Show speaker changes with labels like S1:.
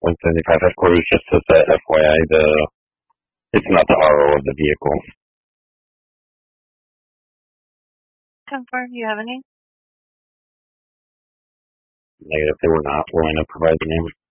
S1: 175 headquarters just says that FYI, it's not the RO of the vehicle.
S2: Confirm, you have any?
S1: Negative, they were not willing to provide the name.